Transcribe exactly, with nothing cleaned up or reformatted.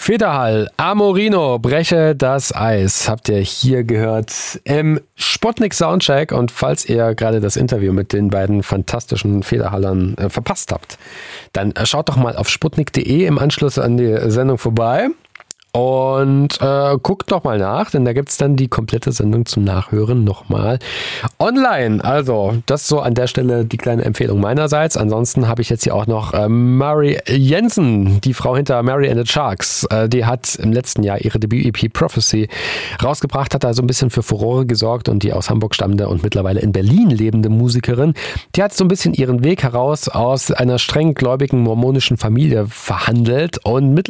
Federhall, Amorino, breche das Eis, habt ihr hier gehört im Sputnik Soundcheck. Und falls ihr gerade das Interview mit den beiden fantastischen Federhallern äh, verpasst habt, dann äh, schaut doch mal auf sputnik punkt de im Anschluss an die Sendung vorbei. Und äh, guckt doch mal nach, denn da gibt's dann die komplette Sendung zum Nachhören nochmal online. Also das so an der Stelle die kleine Empfehlung meinerseits. Ansonsten habe ich jetzt hier auch noch äh, Mary Jensen, die Frau hinter Mary and the Sharks. Äh, die hat im letzten Jahr ihre Debüt-E P Prophecy rausgebracht, hat da so ein bisschen für Furore gesorgt und die aus Hamburg stammende und mittlerweile in Berlin lebende Musikerin, die hat so ein bisschen ihren Weg heraus aus einer streng gläubigen mormonischen Familie verhandelt und mittlerweile